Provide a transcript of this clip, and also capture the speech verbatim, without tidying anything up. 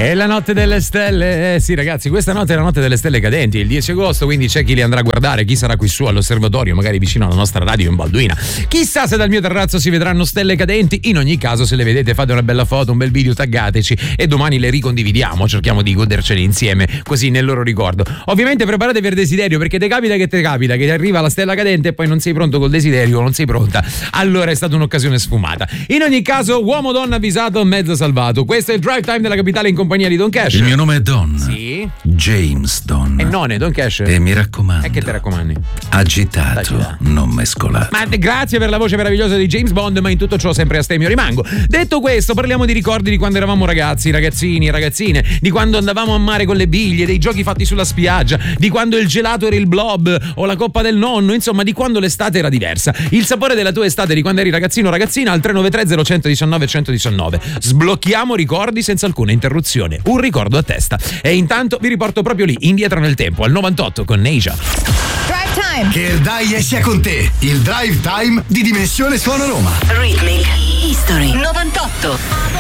È la notte delle stelle, eh sì ragazzi, questa notte è la notte delle stelle cadenti, il dieci agosto, quindi c'è chi li andrà a guardare, chi sarà qui su all'osservatorio, magari vicino alla nostra radio in Balduina. Chissà se dal mio terrazzo si vedranno stelle cadenti, in ogni caso se le vedete fate una bella foto, un bel video, taggateci e domani le ricondividiamo, cerchiamo di godercele insieme, così nel loro ricordo. Ovviamente preparatevi per desiderio, perché te capita che te capita, che ti arriva la stella cadente e poi non sei pronto col desiderio, non sei pronta, allora è stata un'occasione sfumata. In ogni caso, uomo donna avvisato, mezzo salvato. Questo è il drive time della capitale in compagnia di Don Cash. Il mio nome è Don. Sì. James Don. E non è Don Cash. E mi raccomando. E che ti raccomandi? Agitato, Agitato. non mescolato. Ma grazie per la voce meravigliosa di James Bond, ma in tutto ciò sempre a stemio rimango. Detto questo, parliamo di ricordi di quando eravamo ragazzi, ragazzini, ragazzine, di quando andavamo a mare con le biglie, dei giochi fatti sulla spiaggia, di quando il gelato era il blob o la coppa del nonno, insomma di quando l'estate era diversa. Il sapore della tua estate di quando eri ragazzino o ragazzina al tre nove tre zero uno uno nove uno uno nove. Sblocchiamo ricordi senza alcuna interruzione, un ricordo a testa. E intanto vi riporto proprio lì, indietro nel tempo, al novantotto con Neija. Drive Time. Che il Dai sia con te, il Drive Time di Dimensione Suono Roma. Rhythmic History novantotto.